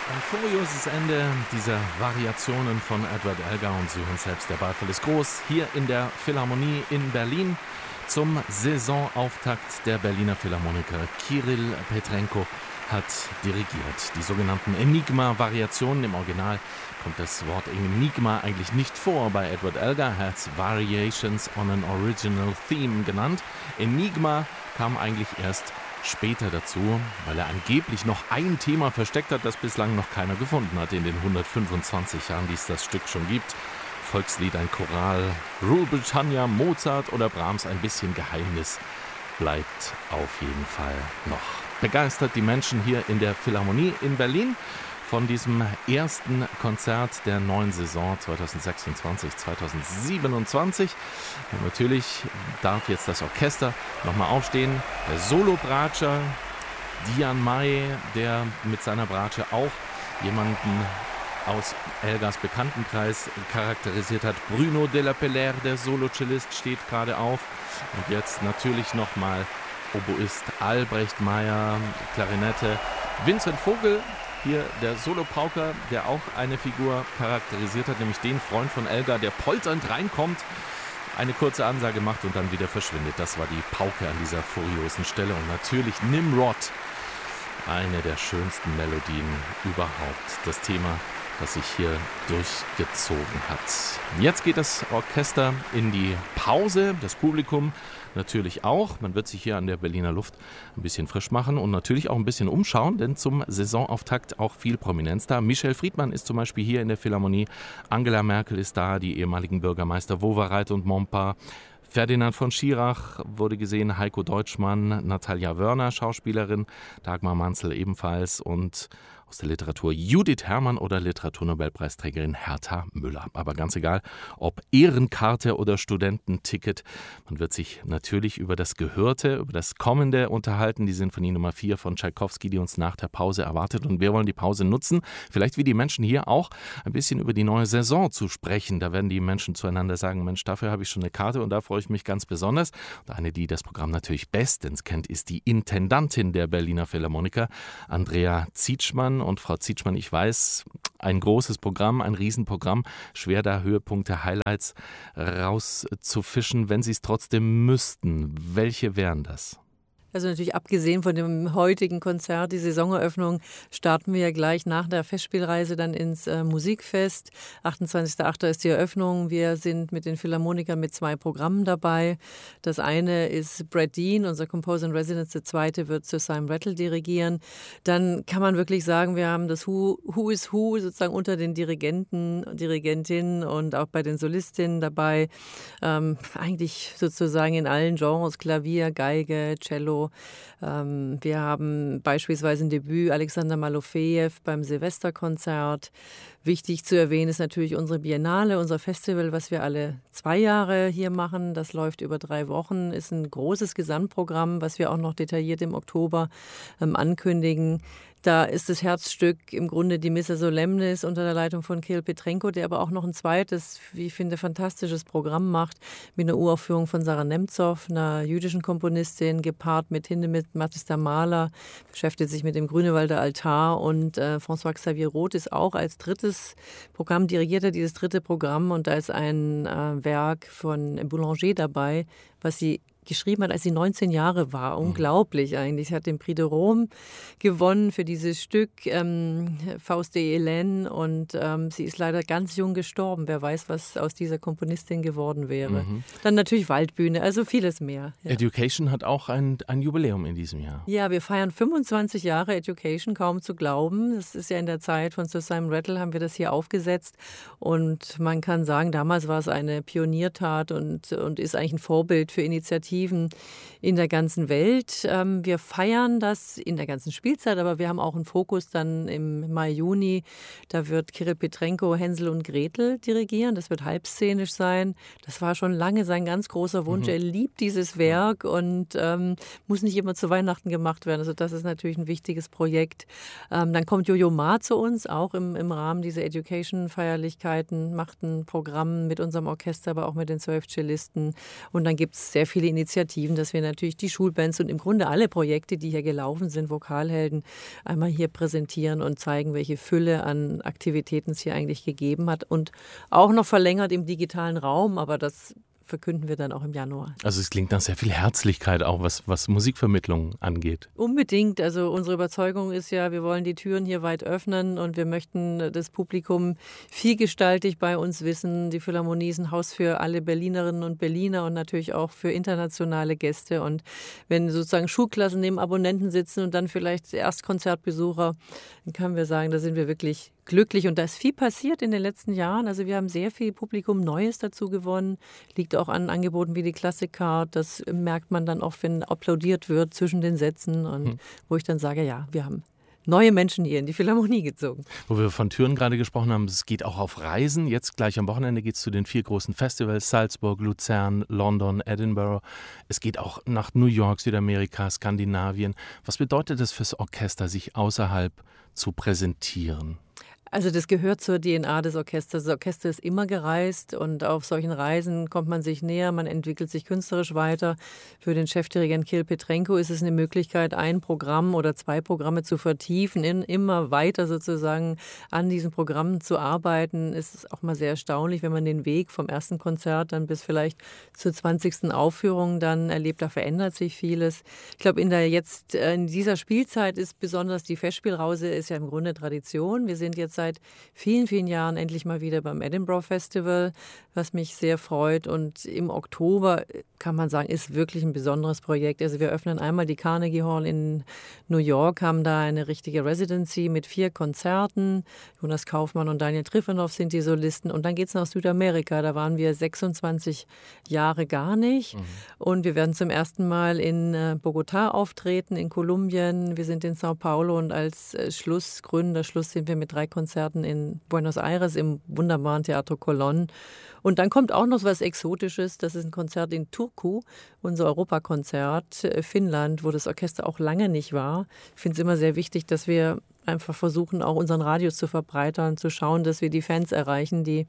Ein furioses Ende dieser Variationen von Edward Elgar und Sie hören selbst, der Beifall ist groß, hier in der Philharmonie in Berlin zum Saisonauftakt der Berliner Philharmoniker. Kirill Petrenko hat dirigiert. Die sogenannten Enigma-Variationen. Im Original kommt das Wort Enigma eigentlich nicht vor. Bei Edward Elgar hat es Variations on an Original Theme genannt. Enigma kam eigentlich erst später dazu, weil er angeblich noch ein Thema versteckt hat, das bislang noch keiner gefunden hat in den 125 Jahren, die es das Stück schon gibt. Volkslied, ein Choral, Rule Britannia, Mozart oder Brahms, ein bisschen Geheimnis bleibt auf jeden Fall noch. Begeistert die Menschen hier in der Philharmonie in Berlin von diesem ersten Konzert der neuen Saison 2026-2027. Und natürlich darf jetzt das Orchester nochmal aufstehen. Der Solo-Bratscher Dian May, der mit seiner Bratsche auch jemanden aus Elgars Bekanntenkreis charakterisiert hat. Bruno de la Pellaire, der Solo-Cellist, steht gerade auf. Und jetzt natürlich nochmal Oboist Albrecht Meyer, Klarinette, Vincent Vogel, hier der Solo-Pauker, der auch eine Figur charakterisiert hat, nämlich den Freund von Elgar, der polternd reinkommt, eine kurze Ansage macht und dann wieder verschwindet. Das war die Pauke an dieser furiosen Stelle. Und natürlich Nimrod, eine der schönsten Melodien überhaupt. Das Thema, das sich hier durchgezogen hat. Jetzt geht das Orchester in die Pause, das Publikum natürlich auch. Man wird sich hier an der Berliner Luft ein bisschen frisch machen und natürlich auch ein bisschen umschauen, denn zum Saisonauftakt auch viel Prominenz da. Michel Friedmann ist zum Beispiel hier in der Philharmonie, Angela Merkel ist da, die ehemaligen Bürgermeister Wowereit und Momper, Ferdinand von Schirach wurde gesehen, Heiko Deutschmann, Natalia Wörner, Schauspielerin, Dagmar Manzel ebenfalls und aus der Literatur Judith Herrmann oder Literaturnobelpreisträgerin Hertha Müller. Aber ganz egal, ob Ehrenkarte oder Studententicket, man wird sich natürlich über das Gehörte, über das Kommende unterhalten. Die Sinfonie Nummer 4 von Tschaikowski, die uns nach der Pause erwartet. Und wir wollen die Pause nutzen, vielleicht wie die Menschen hier auch, ein bisschen über die neue Saison zu sprechen. Da werden die Menschen zueinander sagen, Mensch, dafür habe ich schon eine Karte und da freue ich mich ganz besonders. Und eine, die das Programm natürlich bestens kennt, ist die Intendantin der Berliner Philharmoniker, Andrea Zietschmann. Und Frau Zietschmann, ich weiß, ein großes Programm, ein Riesenprogramm, schwer da Höhepunkte, Highlights rauszufischen, wenn Sie es trotzdem müssten. Welche wären das? Also natürlich abgesehen von dem heutigen Konzert, die Saisoneröffnung, starten wir ja gleich nach der Festspielreise dann ins Musikfest. 28.08. ist die Eröffnung. Wir sind mit den Philharmonikern mit 2 Programmen dabei. Das eine ist Brad Dean, unser Composer in Residence. Der zweite wird Sir Simon Rattle dirigieren. Dann kann man wirklich sagen, wir haben das Who is Who sozusagen unter den Dirigenten, Dirigentinnen und auch bei den Solistinnen dabei. Eigentlich sozusagen in allen Genres, Klavier, Geige, Cello. Wir haben beispielsweise ein Debüt Alexander Malofejew beim Silvesterkonzert. Wichtig zu erwähnen ist natürlich unsere Biennale, unser Festival, was wir alle 2 Jahre hier machen. Das läuft über 3 Wochen, ist ein großes Gesamtprogramm, was wir auch noch detailliert im Oktober ankündigen. Da ist das Herzstück im Grunde die Missa Solemnis unter der Leitung von Kirill Petrenko, der aber auch noch ein zweites, wie ich finde, fantastisches Programm macht, mit einer Uraufführung von Sarah Nemtsov, einer jüdischen Komponistin, gepaart mit Hindemith Matista Mahler, beschäftigt sich mit dem Grünewalder Altar und François Xavier Roth ist auch als drittes Programm, dirigiert er dieses dritte Programm und da ist ein Werk von Boulanger dabei, was sie geschrieben hat, als sie 19 Jahre war. Unglaublich eigentlich. Sie hat den Prix de Rome gewonnen für dieses Stück, Faust de Hélène, und sie ist leider ganz jung gestorben. Wer weiß, was aus dieser Komponistin geworden wäre. Dann natürlich Waldbühne, also vieles mehr. Ja. Education hat auch ein Jubiläum in diesem Jahr. Ja, wir feiern 25 Jahre Education, kaum zu glauben. Das ist ja in der Zeit von Sir Simon Rattle, haben wir das hier aufgesetzt. Und man kann sagen, damals war es eine Pioniertat und ist eigentlich ein Vorbild für Initiativen in der ganzen Welt. Wir feiern das in der ganzen Spielzeit, aber wir haben auch einen Fokus dann im Mai, Juni. Da wird Kirill Petrenko Hänsel und Gretel dirigieren. Das wird halbszenisch sein. Das war schon lange sein ganz großer Wunsch. Er liebt dieses Werk und muss nicht immer zu Weihnachten gemacht werden. Also das ist natürlich ein wichtiges Projekt. Dann kommt Jojo Ma zu uns, auch im Rahmen dieser Education-Feierlichkeiten, macht ein Programm mit unserem Orchester, aber auch mit den 12 Cellisten. Und dann gibt es sehr viele Initiativen Initiativen, dass wir natürlich die Schulbands und im Grunde alle Projekte, die hier gelaufen sind, Vokalhelden, einmal hier präsentieren und zeigen, welche Fülle an Aktivitäten es hier eigentlich gegeben hat und auch noch verlängert im digitalen Raum, aber das verkünden wir dann auch im Januar. Also es klingt nach sehr viel Herzlichkeit auch, was Musikvermittlung angeht. Unbedingt. Also unsere Überzeugung ist ja, wir wollen die Türen hier weit öffnen und wir möchten das Publikum vielgestaltig bei uns wissen. Die Philharmonie ist ein Haus für alle Berlinerinnen und Berliner und natürlich auch für internationale Gäste. Und wenn sozusagen Schulklassen neben Abonnenten sitzen und dann vielleicht Erstkonzertbesucher, dann können wir sagen, da sind wir wirklich glücklich. Und da ist viel passiert in den letzten Jahren. Also wir haben sehr viel Publikum Neues dazu gewonnen. Liegt auch an Angeboten wie die Classic Card. Das merkt man dann oft, wenn applaudiert wird zwischen den Sätzen. Und wo ich dann sage, ja, wir haben neue Menschen hier in die Philharmonie gezogen. Wo wir von Türen gerade gesprochen haben, es geht auch auf Reisen. Jetzt gleich am Wochenende geht es zu den 4 großen Festivals, Salzburg, Luzern, London, Edinburgh. Es geht auch nach New York, Südamerika, Skandinavien. Was bedeutet es fürs Orchester, sich außerhalb zu präsentieren? Also das gehört zur DNA des Orchesters. Das Orchester ist immer gereist und auf solchen Reisen kommt man sich näher, man entwickelt sich künstlerisch weiter. Für den Chefdirigent Kirill Petrenko ist es eine Möglichkeit, ein Programm oder 2 Programme zu vertiefen, immer weiter sozusagen an diesen Programmen zu arbeiten. Es ist auch mal sehr erstaunlich, wenn man den Weg vom ersten Konzert dann bis vielleicht zur 20. Aufführung dann erlebt, da verändert sich vieles. Ich glaube, in dieser Spielzeit ist besonders die Festspielrause ist ja im Grunde Tradition. Wir sind jetzt seit vielen, vielen Jahren endlich mal wieder beim Edinburgh Festival, was mich sehr freut. Und im Oktober, kann man sagen, ist wirklich ein besonderes Projekt. Also wir öffnen einmal die Carnegie Hall in New York, haben da eine richtige Residency mit 4 Konzerten. Jonas Kaufmann und Daniel Trifonov sind die Solisten. Und dann geht es nach Südamerika. Da waren wir 26 Jahre gar nicht. Und wir werden zum ersten Mal in Bogotá auftreten, in Kolumbien. Wir sind in Sao Paulo und als krönender Schluss sind wir mit 3 Konzerten in Buenos Aires im wunderbaren Teatro Colón. Und dann kommt auch noch was Exotisches. Das ist ein Konzert in Turku, unser Europakonzert, Finnland, wo das Orchester auch lange nicht war. Ich finde es immer sehr wichtig, dass wir einfach versuchen, auch unseren Radius zu verbreitern, zu schauen, dass wir die Fans erreichen, die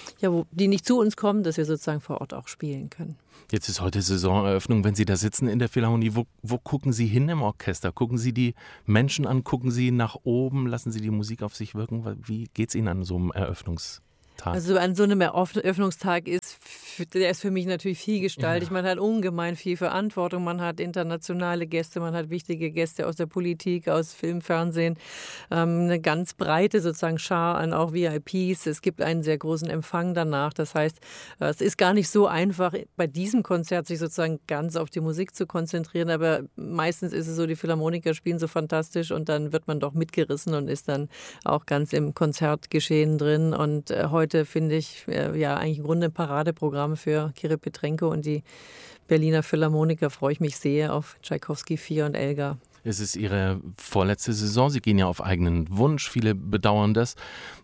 nicht zu uns kommen, dass wir sozusagen vor Ort auch spielen können. Jetzt ist heute Saisoneröffnung. Wenn Sie da sitzen in der Philharmonie, wo gucken Sie hin im Orchester? Gucken Sie die Menschen an? Gucken Sie nach oben? Lassen Sie die Musik auf sich wirken? Wie geht es Ihnen an so einem Eröffnungstag? Also an so einem Eröffnungstag der ist für mich natürlich vielgestaltig. Ja. Man hat ungemein viel Verantwortung. Man hat internationale Gäste, man hat wichtige Gäste aus der Politik, aus Film, Fernsehen. Eine ganz breite sozusagen Schar an auch VIPs. Es gibt einen sehr großen Empfang danach. Das heißt, es ist gar nicht so einfach, bei diesem Konzert sich sozusagen ganz auf die Musik zu konzentrieren. Aber meistens ist es so, die Philharmoniker spielen so fantastisch und dann wird man doch mitgerissen und ist dann auch ganz im Konzertgeschehen drin. Und heute finde ich eigentlich im Grunde ein Paradeprogramm für Kirill Petrenko und die Berliner Philharmoniker. Freue ich mich sehr auf Tschaikowski 4 und Elgar. Es ist Ihre vorletzte Saison. Sie gehen ja auf eigenen Wunsch. Viele bedauern das.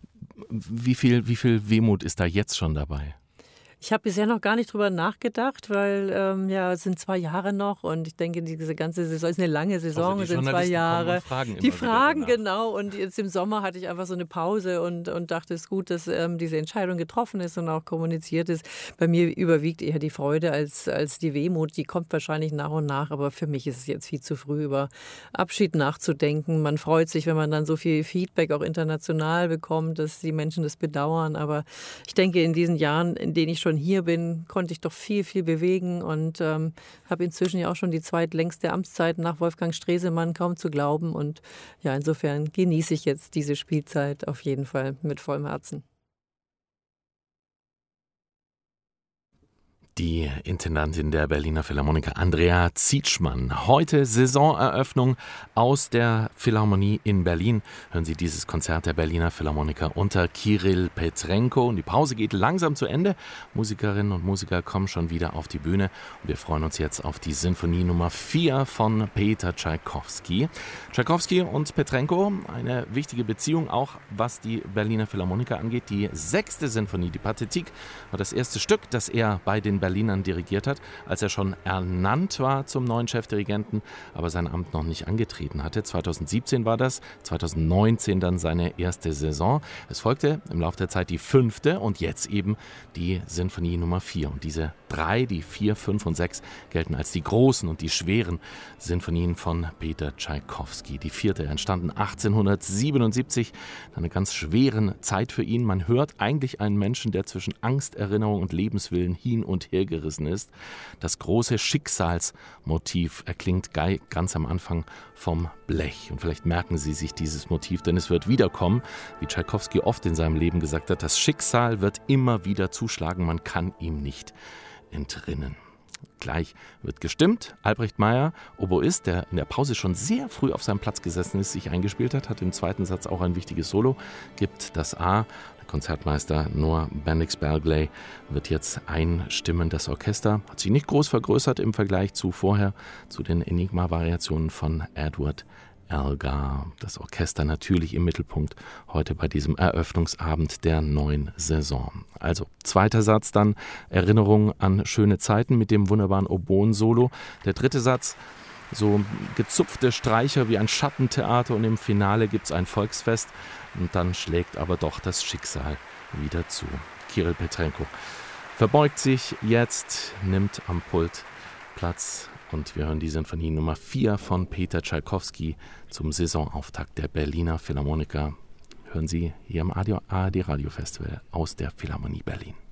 Wie viel Wehmut ist da jetzt schon dabei? Ich habe bisher noch gar nicht drüber nachgedacht, weil es sind 2 Jahre noch und ich denke, diese ganze Saison ist eine lange Saison, es sind 2 Jahre. Die Fragen, genau. Und jetzt im Sommer hatte ich einfach so eine Pause und dachte, es ist gut, dass diese Entscheidung getroffen ist und auch kommuniziert ist. Bei mir überwiegt eher die Freude als die Wehmut. Die kommt wahrscheinlich nach und nach, aber für mich ist es jetzt viel zu früh, über Abschied nachzudenken. Man freut sich, wenn man dann so viel Feedback auch international bekommt, dass die Menschen das bedauern. Aber ich denke, in diesen Jahren, in denen ich schon hier bin, konnte ich doch viel, viel bewegen und habe inzwischen ja auch schon die zweitlängste Amtszeit nach Wolfgang Stresemann, kaum zu glauben. Und ja, insofern genieße ich jetzt diese Spielzeit auf jeden Fall mit vollem Herzen. Die Intendantin der Berliner Philharmoniker Andrea Zietschmann. Heute Saisoneröffnung aus der Philharmonie in Berlin. Hören Sie dieses Konzert der Berliner Philharmoniker unter Kirill Petrenko. Und die Pause geht langsam zu Ende. Musikerinnen und Musiker kommen schon wieder auf die Bühne. Und wir freuen uns jetzt auf die Sinfonie Nummer 4 von Peter Tschaikowski. Tschaikowski und Petrenko, eine wichtige Beziehung, auch was die Berliner Philharmoniker angeht. Die 6. Sinfonie, die Pathetique, war das erste Stück, das er bei den Berlinern dirigiert hat, als er schon ernannt war zum neuen Chefdirigenten, aber sein Amt noch nicht angetreten hatte. 2017 war das, 2019 dann seine erste Saison. Es folgte im Laufe der Zeit die 5. und jetzt eben die Sinfonie Nummer 4. Und diese 3, die 4, 5 und 6 gelten als die großen und die schweren Sinfonien von Peter Tschaikowski. Die 4. entstanden 1877, eine ganz schweren Zeit für ihn. Man hört eigentlich einen Menschen, der zwischen Angst, Erinnerung und Lebenswillen hin und her gerissen ist. Das große Schicksalsmotiv erklingt ganz am Anfang vom Blech. Und vielleicht merken Sie sich dieses Motiv, denn es wird wiederkommen, wie Tschaikowski oft in seinem Leben gesagt hat, das Schicksal wird immer wieder zuschlagen, man kann ihm nicht entrinnen. Gleich wird gestimmt. Albrecht Meyer, Oboist, der in der Pause schon sehr früh auf seinem Platz gesessen ist, sich eingespielt hat im zweiten Satz auch ein wichtiges Solo, gibt das A. Der Konzertmeister Noah Bendix-Berkeley wird jetzt einstimmen. Das Orchester hat sich nicht groß vergrößert im Vergleich zu vorher, zu den Enigma-Variationen von Edward Elgar. Das Orchester natürlich im Mittelpunkt heute bei diesem Eröffnungsabend der neuen Saison. Also, zweiter Satz dann Erinnerung an schöne Zeiten mit dem wunderbaren Oboen-Solo. Der dritte Satz, so gezupfte Streicher wie ein Schattentheater und im Finale gibt es ein Volksfest und dann schlägt aber doch das Schicksal wieder zu. Kirill Petrenko verbeugt sich jetzt, nimmt am Pult Platz. Und wir hören die Sinfonie Nummer 4 von Peter Tschaikowski zum Saisonauftakt der Berliner Philharmoniker. Hören Sie hier im ARD Radio Festival aus der Philharmonie Berlin.